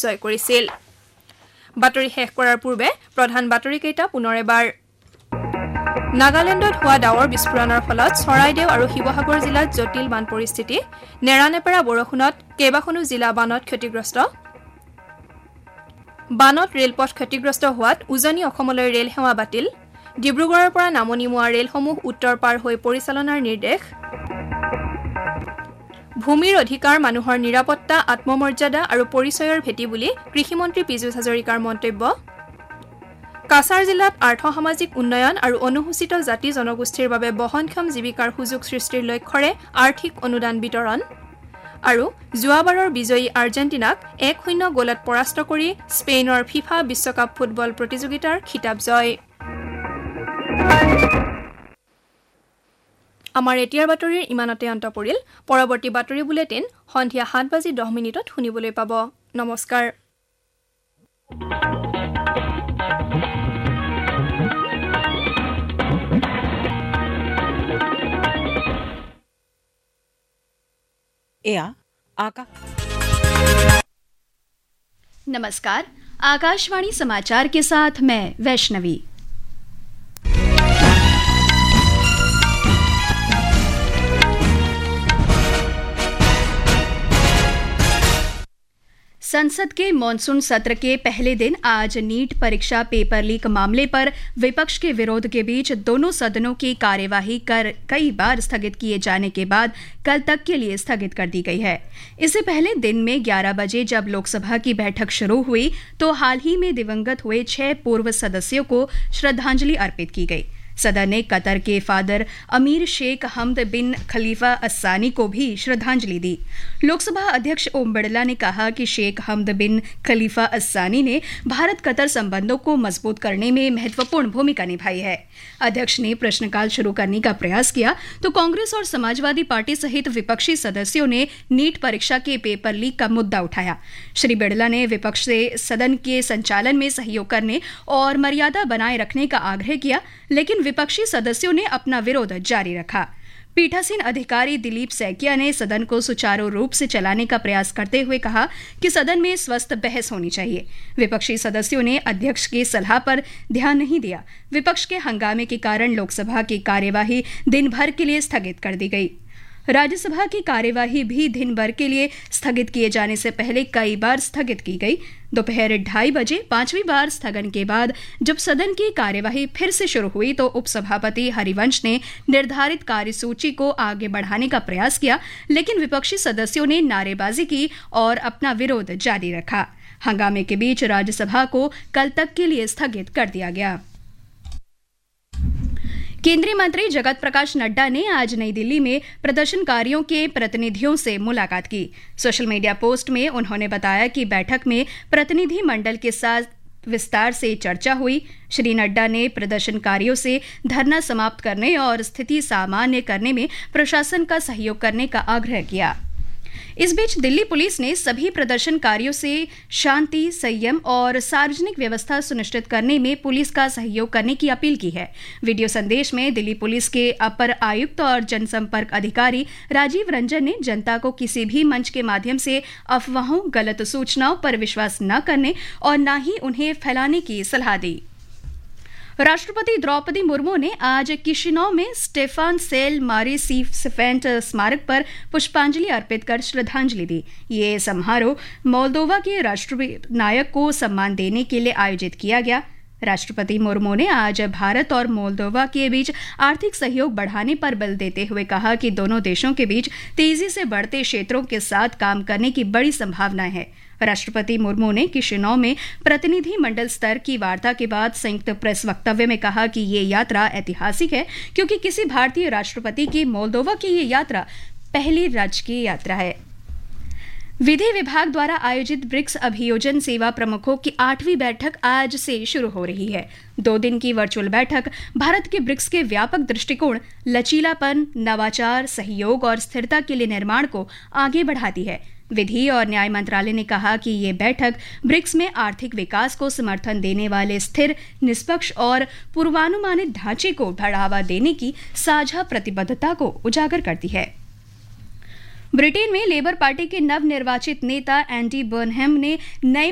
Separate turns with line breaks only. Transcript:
জয় কৰিছিল। বাতৰি শেষ কৰাৰ পূৰ্বে প্ৰধান বাতৰিকেইটা পুনৰ এবাৰ। নাগালেণ্ডত হোৱা ডাৱৰ বিস্ফোৰণৰ ফলত চৰাইদেউ আৰু শিৱসাগৰ জিলাত জটিল বান পৰিস্থিতি। নেৰানেপেৰা বৰষুণত কেইবাখনো জিলা বানত ক্ষতিগ্ৰস্ত। বানত ৰেলপথ ক্ষতিগ্ৰস্ত হোৱাত উজনি অসমলৈ ৰেল সেৱা বাতিল। ডিব্ৰুগড়ৰ পৰা নামনিমুৱা ৰেলসমূহ উত্তৰ পাৰ হৈ পৰিচালনাৰ নিৰ্দেশ। ভূমিৰ অধিকাৰ মানুহৰ নিৰাপত্তা আত্মমৰ্যাদা আৰু পৰিচয়ৰ ভেটি বুলি কৃষিমন্ত্ৰী পীযুষ হাজৰিকাৰ মন্তব্য। কাছাৰ জিলাত আৰ্থ-সামাজিক উন্নয়ন আৰু অনুসূচিত জাতি জনগোষ্ঠীৰ বাবে বহনক্ষম জীৱিকাৰ সুযোগ সৃষ্টিৰ লক্ষ্যৰে আৰ্থিক অনুদান বিতৰণ। আৰু যোৱাবাৰৰ বিজয়ী আৰ্জেণ্টিনাক 1-0 গলত পৰাস্ত কৰি স্পেইনৰ ফিফা বিশ্বকাপ ফুটবল প্ৰতিযোগিতাৰ খিতাপ জয়। আমাৰ এতিয়াৰ বাতৰিৰ ইমানতে অন্ত পৰিল। পৰৱৰ্তী বাতৰি বুলেটিন সন্ধিয়া 7:10 শুনিবলৈ পাব। নমস্কাৰ।
नमस्कार, आकाशवाणी समाचार के साथ मैं वैष्णवी। संसद के मॉनसून सत्र के पहले दिन आज नीट परीक्षा पेपर लीक मामले पर विपक्ष के विरोध के बीच दोनों सदनों की कार्यवाही कई बार स्थगित किए जाने के बाद कल तक के लिए स्थगित कर दी गई है। इससे पहले दिन में 11 बजे जब लोकसभा की बैठक शुरू हुई तो हाल ही में दिवंगत हुए 6 पूर्व सदस्यों को श्रद्धांजलि अर्पित की गई। सदन ने कतर के फादर अमीर शेख हमद बिन खलीफा अस्सानी को भी श्रद्धांजलि दी। लोकसभा अध्यक्ष ओम बिरला ने कहा कि शेख हमद बिन खलीफा अस्सानी ने भारत कतर संबंधों को मजबूत करने में महत्वपूर्ण भूमिका निभाई है। अध्यक्ष ने प्रश्नकाल शुरू करने का प्रयास किया तो कांग्रेस और समाजवादी पार्टी सहित विपक्षी सदस्यों ने नीट परीक्षा के पेपर लीक का मुद्दा उठाया। श्री बिरला ने विपक्ष से सदन के संचालन में सहयोग करने और मर्यादा बनाए रखने का आग्रह किया, लेकिन विपक्षी सदस्यों ने अपना विरोध जारी रखा। पीठासीन अधिकारी दिलीप सैकिया ने सदन को सुचारू रूप से चलाने का प्रयास करते हुए कहा कि सदन में स्वस्थ बहस होनी चाहिए। विपक्षी सदस्यों ने अध्यक्ष की सलाह पर ध्यान नहीं दिया। विपक्ष के हंगामे के कारण लोकसभा की कार्यवाही दिन भर के लिए स्थगित कर दी गई। राज्यसभा की कार्यवाही भी दिन भर के लिए स्थगित किए जाने से पहले कई बार स्थगित की गई। दोपहर 2:30 बजे 5वीं बार स्थगन के बाद जब सदन की कार्यवाही फिर से शुरू हुई तो उपसभापति हरिवंश ने निर्धारित कार्यसूची को आगे बढ़ाने का प्रयास किया, लेकिन विपक्षी सदस्यों ने नारेबाजी की और अपना विरोध जारी रखा। हंगामे के बीच राज्यसभा को कल तक के लिए स्थगित कर दिया गया। केंद्रीय मंत्री जगत प्रकाश नड्डा ने आज नई दिल्ली में प्रदर्शनकारियों के प्रतिनिधियों से मुलाकात की। सोशल मीडिया पोस्ट में उन्होंने बताया कि बैठक में प्रतिनिधि मंडल के साथ विस्तार से चर्चा हुई। श्री नड्डा ने प्रदर्शनकारियों से धरना समाप्त करने और स्थिति सामान्य करने में प्रशासन का सहयोग करने का आग्रह किया। इस बीच दिल्ली पुलिस ने सभी प्रदर्शनकारियों से शांति, संयम और सार्वजनिक व्यवस्था सुनिश्चित करने में पुलिस का सहयोग करने की अपील की है। वीडियो संदेश में दिल्ली पुलिस के अपर आयुक्त और जनसंपर्क अधिकारी राजीव रंजन ने जनता को किसी भी मंच के माध्यम से अफवाहों, गलत सूचनाओं पर विश्वास न करने और न ही उन्हें फैलाने की सलाह दी। राष्ट्रपति द्रौपदी मुर्मू ने आज किशिनौ में स्टेफान सेल मारी सिफेंट स्मारक पर पुष्पांजलि अर्पित कर श्रद्धांजलि दी। ये समारोह मोल्दोवा के राष्ट्रीय नायक को सम्मान देने के लिए आयोजित किया गया। राष्ट्रपति मुर्मू ने आज भारत और मोल्दोवा के बीच आर्थिक सहयोग बढ़ाने पर बल देते हुए कहा कि दोनों देशों के बीच तेजी से बढ़ते क्षेत्रों के साथ काम करने की बड़ी संभावना है। राष्ट्रपति मुर्मू ने किशिनौ में प्रतिनिधि मंडल स्तर की वार्ता के बाद संयुक्त प्रेस वक्तव्य में कहा कि ये यात्रा ऐतिहासिक है क्योंकि किसी भारतीय राष्ट्रपति की मोल्दोवा की ये यात्रा पहली राजकीय यात्रा है। विधि विभाग द्वारा आयोजित ब्रिक्स अभियोजन सेवा प्रमुखों की 8वीं बैठक आज से शुरू हो रही है। 2 दिन की वर्चुअल बैठक भारत के ब्रिक्स के व्यापक दृष्टिकोण, लचीलापन, नवाचार, सहयोग और स्थिरता के लिए निर्माण को आगे बढ़ाती है। विधि और न्याय मंत्रालय ने कहा कि ये बैठक ब्रिक्स में आर्थिक विकास को समर्थन देने वाले स्थिर, निष्पक्ष और पूर्वानुमानित ढांचे को बढ़ावा देने की साझा प्रतिबद्धता को उजागर करती है। ब्रिटेन में लेबर पार्टी के नवनिर्वाचित नेता एंडी बर्नहम ने नए